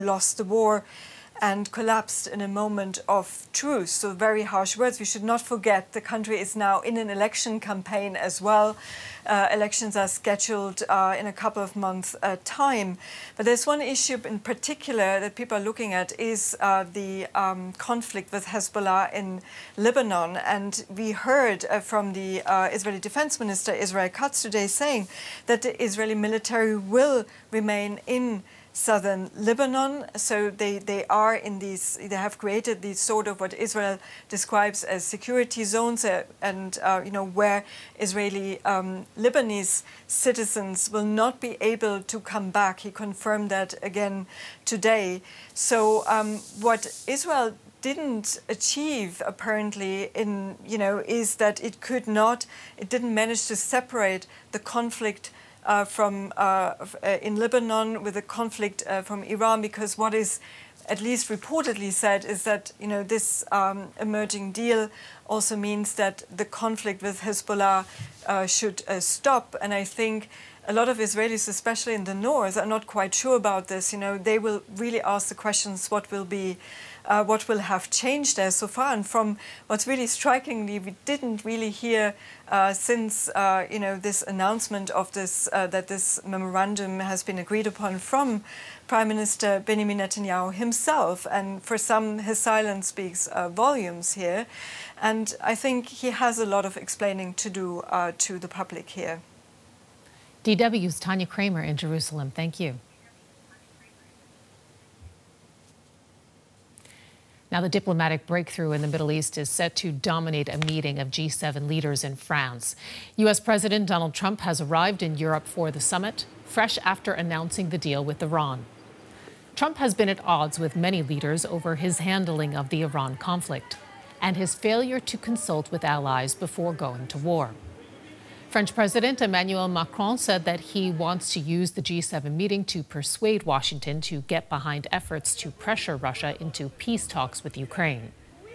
lost the war and collapsed in a moment of truce. So very harsh words. We should not forget the country is now in an election campaign as well. Elections are scheduled in a couple of months' time. But there's one issue in particular that people are looking at is the conflict with Hezbollah in Lebanon. And we heard from the Israeli Defense Minister Israel Katz today saying that the Israeli military will remain in southern Lebanon. So they are in these, they have created these sort of what Israel describes as security zones and where Israeli Lebanese citizens will not be able to come back. He confirmed that again today. So what Israel didn't achieve apparently is that it didn't manage to separate the conflict in Lebanon with the conflict from Iran, because what is at least reportedly said is that this emerging deal also means that the conflict with Hezbollah should stop. And I think a lot of Israelis, especially in the north, are not quite sure about this. They will really ask the questions: what will have changed there so far? And from what's really strikingly, we didn't really hear since this announcement of this that this memorandum has been agreed upon from Prime Minister Benjamin Netanyahu himself. And for some, his silence speaks volumes here. And I think he has a lot of explaining to do to the public here. DW's Tanya Kramer in Jerusalem. Thank you. Now, the diplomatic breakthrough in the Middle East is set to dominate a meeting of G7 leaders in France. U.S. President Donald Trump has arrived in Europe for the summit, fresh after announcing the deal with Iran. Trump has been at odds with many leaders over his handling of the Iran conflict and his failure to consult with allies before going to war. French President Emmanuel Macron said that he wants to use the G7 meeting to persuade Washington to get behind efforts to pressure Russia into peace talks with Ukraine.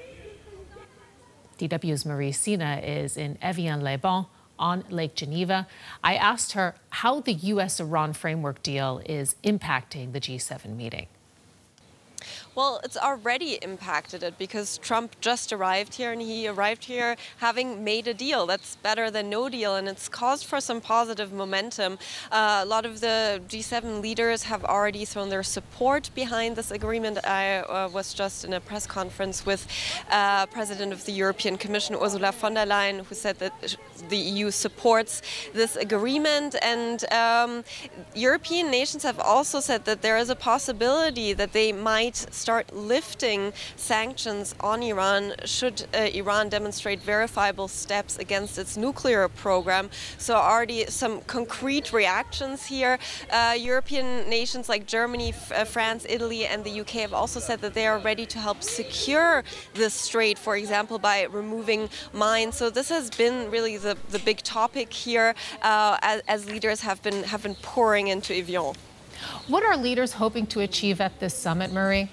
DW's Marie Sina is in Evian-les-Bains on Lake Geneva. I asked her how the U.S.-Iran framework deal is impacting the G7 meeting. Well, it's already impacted it because Trump just arrived here, and he arrived here having made a deal that's better than no deal, and it's caused for some positive momentum. A lot of the G7 leaders have already thrown their support behind this agreement. I was just in a press conference with President of the European Commission, Ursula von der Leyen, who said that the EU supports this agreement. And European nations have also said that there is a possibility that they might start lifting sanctions on Iran should Iran demonstrate verifiable steps against its nuclear program. So already some concrete reactions here. European nations like Germany, France, Italy and the UK have also said that they are ready to help secure this strait, for example, by removing mines. So this has been really the big topic here as leaders have been pouring into Evian. What are leaders hoping to achieve at this summit, Marie?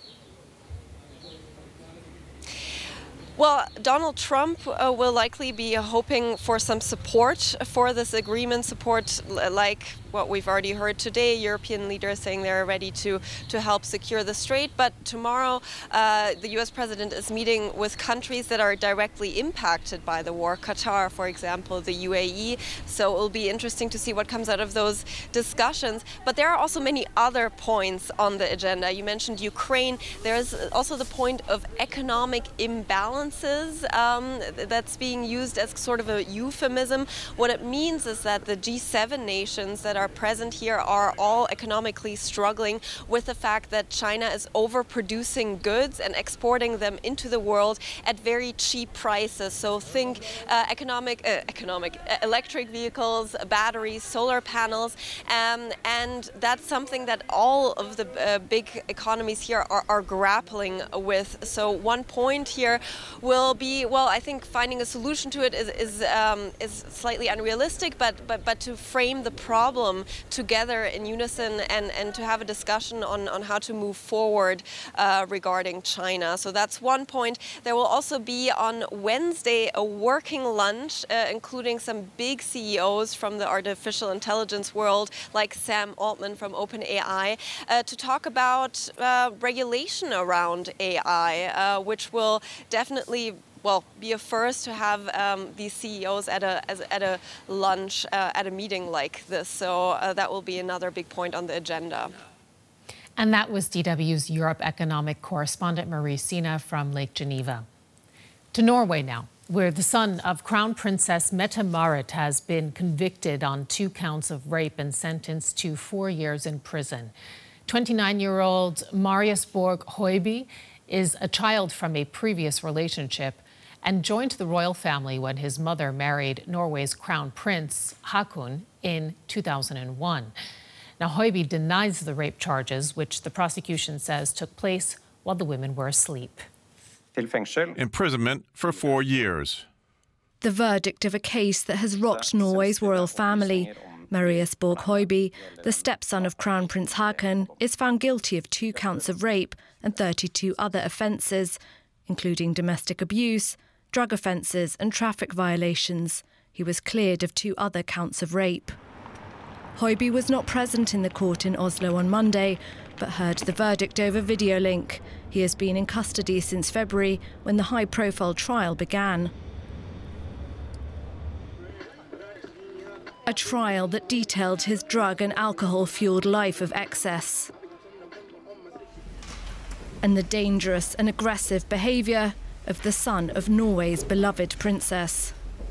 Well, Donald Trump will likely be hoping for some support for this agreement, support like what we've already heard today, European leaders saying they're ready to help secure the strait. But tomorrow, the U.S. president is meeting with countries that are directly impacted by the war, Qatar, for example, the UAE. So it'll be interesting to see what comes out of those discussions. But there are also many other points on the agenda. You mentioned Ukraine. There's also the point of economic imbalances that's being used as sort of a euphemism. What it means is that the G7 nations that are present here are all economically struggling with the fact that China is overproducing goods and exporting them into the world at very cheap prices. So think electric vehicles, batteries, solar panels, and that's something that all of the big economies here are grappling with. So one point here will be, well, I think finding a solution to it is slightly unrealistic, but to frame the problem problem together in unison and to have a discussion on how to move forward regarding China. So that's one point. There will also be on Wednesday a working lunch, including some big CEOs from the artificial intelligence world, like Sam Altman from OpenAI, to talk about regulation around AI, which will definitely be a first to have these CEOs at a lunch, at a meeting like this. So that will be another big point on the agenda. And that was DW's Europe economic correspondent Marie Sina from Lake Geneva. To Norway now, where the son of Crown Princess Mette-Marit has been convicted on 2 counts of rape and sentenced to 4 years in prison. 29-year-old Marius Borg Høiby is a child from a previous relationship and joined the royal family when his mother married Norway's crown prince, Haakon, in 2001. Now, Høiby denies the rape charges, which the prosecution says took place while the women were asleep. Imprisonment for 4 years. The verdict of a case that has rocked Norway's royal family. Marius Borg Høiby, the stepson of Crown Prince Haakon, is found guilty of 2 counts of rape and 32 other offences, including domestic abuse, drug offences and traffic violations. He was cleared of 2 other counts of rape. Høiby was not present in the court in Oslo on Monday, but heard the verdict over video link. He has been in custody since February, when the high-profile trial began. A trial that detailed his drug and alcohol-fueled life of excess and the dangerous and aggressive behaviour of the son of Norway's beloved princess.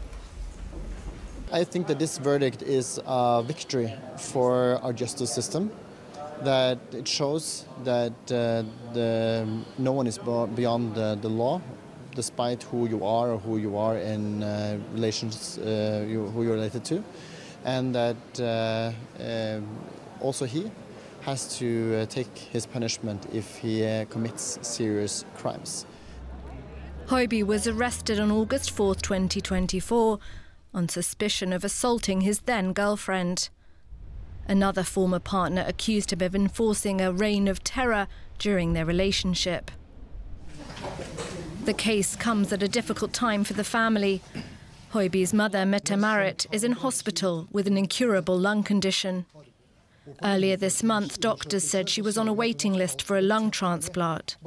I think that this verdict is a victory for our justice system, that it shows that no one is beyond the law, despite who you are or who you are in relations, who you're related to, and that also he has to take his punishment if he commits serious crimes. Høiby was arrested on August 4th, 2024, on suspicion of assaulting his then-girlfriend. Another former partner accused him of enforcing a reign of terror during their relationship. The case comes at a difficult time for the family. Høiby's mother, Mette-Marit, is in hospital with an incurable lung condition. Earlier this month, doctors said she was on a waiting list for a lung transplant.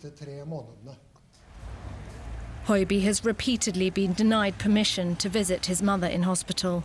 Høiby has repeatedly been denied permission to visit his mother in hospital.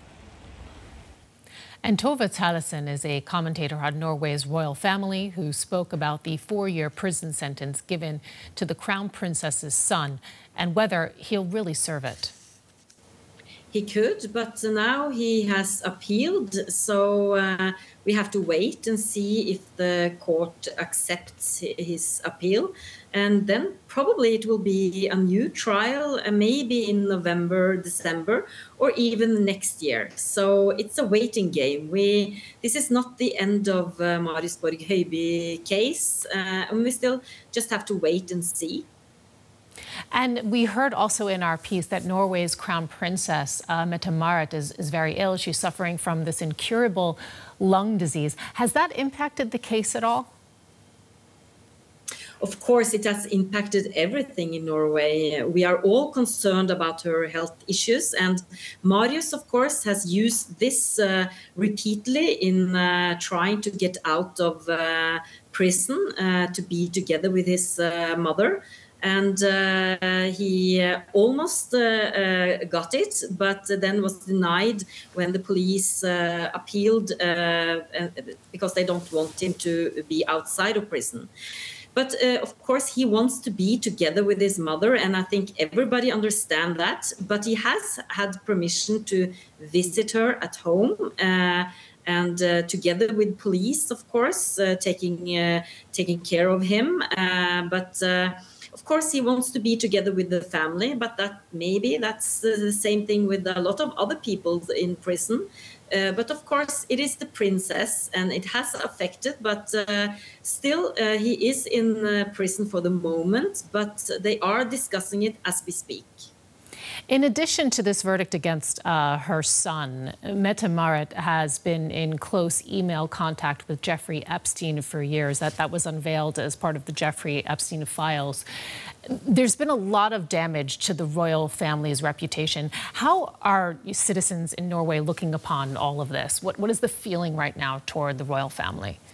And Tove Tallesen is a commentator on Norway's royal family who spoke about the 4-year prison sentence given to the Crown Princess's son and whether he'll really serve it. He could, but now he has appealed, so we have to wait and see if the court accepts his appeal. And then probably it will be a new trial, maybe in November, December, or even next year. So it's a waiting game. This is not the end of Marius Borg Høiby case, and we still just have to wait and see. And we heard also in our piece that Norway's crown princess, Mette-Marit, is very ill. She's suffering from this incurable lung disease. Has that impacted the case at all? Of course, it has impacted everything in Norway. We are all concerned about her health issues. And Marius, of course, has used this repeatedly in trying to get out of prison to be together with his mother. And he almost got it, but then was denied when the police appealed because they don't want him to be outside of prison. But of course, he wants to be together with his mother, and I think everybody understands that. But he has had permission to visit her at home. And together with police, of course, taking care of him. Of course, he wants to be together with the family, but that's the same thing with a lot of other people in prison. But of course, it is the princess, and it has affected, but still he is in prison for the moment, but they are discussing it as we speak. In addition to this verdict against her son, Mette-Marit has been in close email contact with Jeffrey Epstein for years. That was unveiled as part of the Jeffrey Epstein files. There's been a lot of damage to the royal family's reputation. How are citizens in Norway looking upon all of this? What is the feeling right now toward the royal family?